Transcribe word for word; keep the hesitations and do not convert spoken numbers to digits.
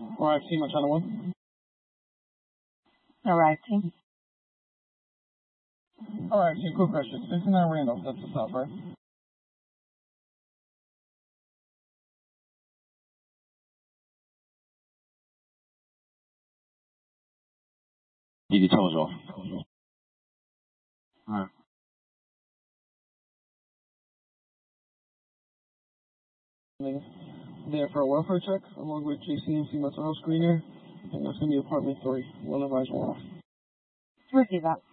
Arrive team on channel one. Arrive team. Alright, team, quick question. fifty-nine Randolph, that's the stop, right? D D toes off. Alright. There for a welfare check, along with J C M C mental health screener, and that's going to be apartment three. One of ours off. Receive that.